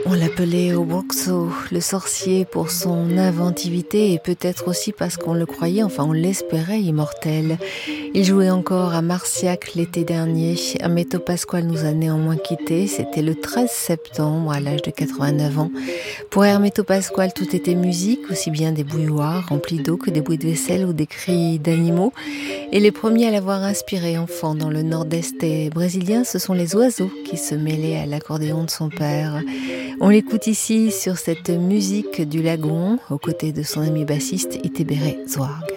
On l'appelait Oboxo, le sorcier, pour son inventivité et peut-être aussi parce qu'on le croyait, enfin on l'espérait immortel. Il jouait encore à Marciac l'été dernier. Hermeto Pasquale nous a néanmoins quittés. C'était le 13 septembre à l'âge de 89 ans. Pour Hermeto Pasquale, tout était musique, aussi bien des bouilloires remplis d'eau que des bruits de vaisselle ou des cris d'animaux. Et les premiers à l'avoir inspiré enfant dans le nord-est brésilien, ce sont les oiseaux qui se mêlaient à l'accordéon de son père. On l'écoute ici sur cette musique du lagon, aux côtés de son ami bassiste Itebere Zouarg.